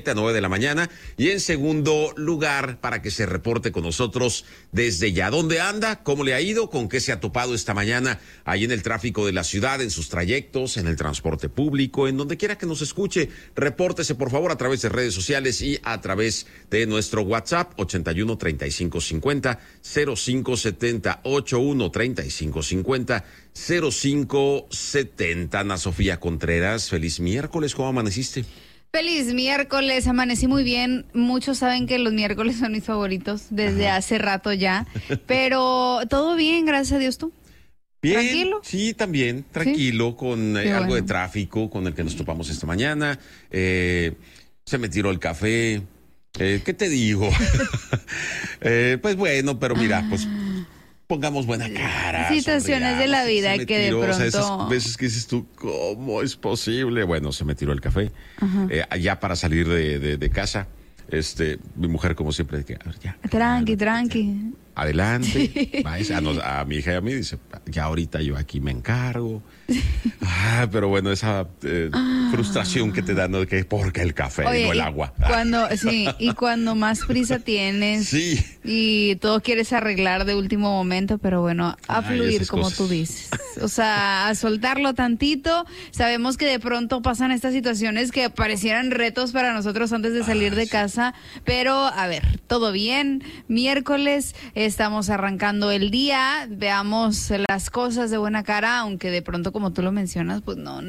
a 9 de la mañana, y en segundo lugar para que se reporte con nosotros desde ya. ¿Dónde anda? ¿Cómo le ha ido? ¿Con qué se ha topado esta mañana ahí en el tráfico de la ciudad, en sus trayectos, en el transporte público, en donde quiera que nos escuche? Repórtese por favor a través de redes sociales y a través de nuestro WhatsApp 81 35 50 05 70 81 35 50 05 70. Ana Sofía Contreras, feliz miércoles, ¿cómo amaneciste? Feliz miércoles, amanecí muy bien. Muchos saben que los miércoles son mis favoritos desde hace rato ya, pero todo bien, gracias a Dios. ¿Tú? Bien, ¿Tranquilo? Sí, también, tranquilo, ¿Sí? con algo de tráfico con el que nos topamos esta mañana. Se me tiró el café. ¿Qué te digo? Pues bueno, pero mira, pues pongamos buena cara. Situaciones de la vida que de pronto... O sea, esas veces que dices tú, ¿cómo es posible? Bueno, se me tiró el café. Ya para salir de casa, mi mujer como siempre, de que, a ver, ya. Tranqui. Adelante. A mi hija y a mí dice, ya ahorita yo aquí me encargo. Pero bueno, esa frustración que te da, ¿no? Que porque el café, oye, no el agua. Y cuando más prisa tienes, sí, y todo quieres arreglar de último momento, pero bueno, a fluir, como cosas. tú dices. O sea, a soltarlo tantito. Sabemos que de pronto pasan estas situaciones que parecieran retos para nosotros antes de salir de casa, pero a ver, todo bien. Miércoles, estamos arrancando el día, veamos las cosas de buena cara, aunque de pronto, como tú lo mencionas, pues no,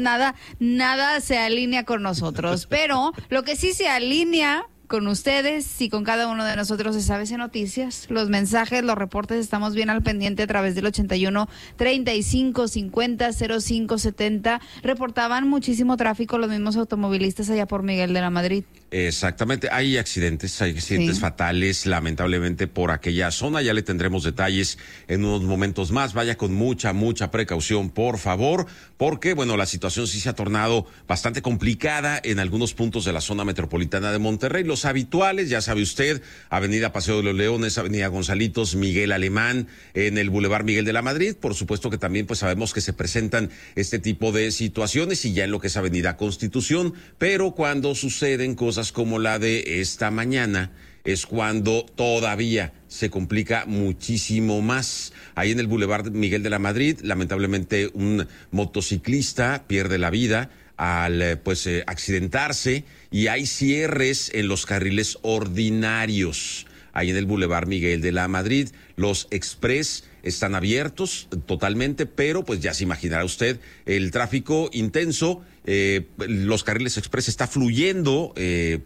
nada se alinea con nosotros, pero lo que sí se alinea con ustedes y con cada uno de nosotros es ABC Noticias. Los mensajes, los reportes, estamos bien al pendiente a través del 81 35 50 05 70. Reportaban muchísimo tráfico los mismos automovilistas allá por Miguel de la Madrid. Exactamente, hay accidentes sí, fatales, lamentablemente, por aquella zona. Ya le tendremos detalles en unos momentos más. Vaya con mucha precaución, por favor, porque, bueno, la situación sí se ha tornado bastante complicada en algunos puntos de la zona metropolitana de Monterrey. Los habituales, ya sabe usted, Avenida Paseo de los Leones, Avenida Gonzalitos, Miguel Alemán, en el Boulevard Miguel de la Madrid. Por supuesto que también, pues sabemos que se presentan este tipo de situaciones y ya en lo que es Avenida Constitución, pero cuando suceden cosas como la de esta mañana, es cuando todavía se complica muchísimo más. Ahí en el Boulevard Miguel de la Madrid, lamentablemente un motociclista pierde la vida al accidentarse, y hay cierres en los carriles ordinarios. Ahí en el Boulevard Miguel de la Madrid, los express están abiertos totalmente, pero pues ya se imaginará usted el tráfico intenso. Los carriles express está fluyendo de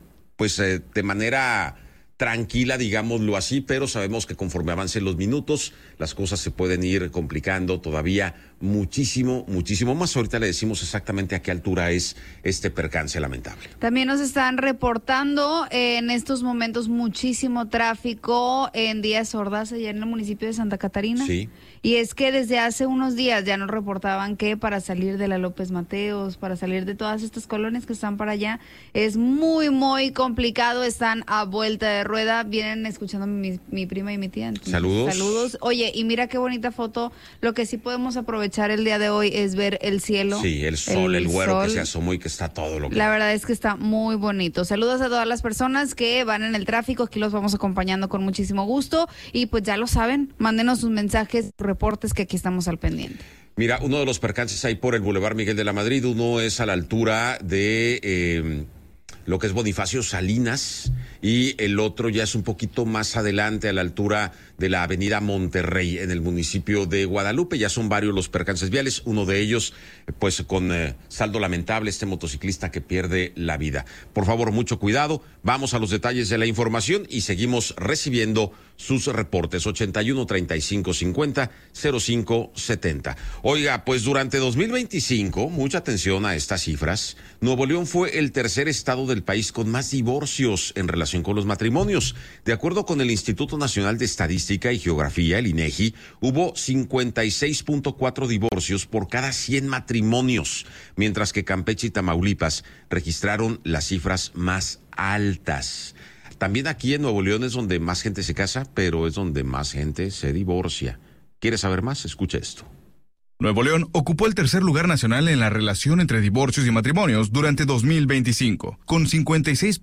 manera tranquila, digámoslo así, pero sabemos que conforme avancen los minutos, las cosas se pueden ir complicando todavía muchísimo más. Ahorita le decimos exactamente a qué altura es este percance lamentable. También nos están reportando en estos momentos muchísimo tráfico en Díaz Ordaz, allá en el municipio de Santa Catarina. Sí. Y es que desde hace unos días ya nos reportaban que para salir de la López Mateos, para salir de todas estas colonias que están para allá, es muy complicado, están a vuelta de rueda. Vienen escuchando mi prima y mi tía. Entonces, saludos. Oye, y mira qué bonita foto. Lo que sí podemos aprovechar el día de hoy es ver el cielo. Sí, el sol, el güero que se asomó y que está todo lo que... La verdad es que está muy bonito. Saludos a todas las personas que van en el tráfico. Aquí los vamos acompañando con muchísimo gusto. Y pues ya lo saben, mándenos sus mensajes, reportes, que aquí estamos al pendiente. Mira, uno de los percances ahí por el Boulevard Miguel de la Madrid, uno es a la altura de lo que es Bonifacio Salinas, y el otro ya es un poquito más adelante a la altura de la avenida Monterrey, en el municipio de Guadalupe. Ya son varios los percances viales, uno de ellos pues con saldo lamentable, este motociclista que pierde la vida. Por favor, mucho cuidado, vamos a los detalles de la información y seguimos recibiendo sus reportes. 81 35 50 05 70. Oiga, pues durante 2025, mucha atención a estas cifras, Nuevo León fue el tercer estado del país con más divorcios en relación con los matrimonios. De acuerdo con el Instituto Nacional de Estadística y Geografía, el INEGI, hubo 56.4 divorcios por cada 100 matrimonios, mientras que Campeche y Tamaulipas registraron las cifras más altas. También aquí en Nuevo León es donde más gente se casa, pero es donde más gente se divorcia. ¿Quieres saber más? Escucha esto. Nuevo León ocupó el tercer lugar nacional en la relación entre divorcios y matrimonios durante 2025, con 56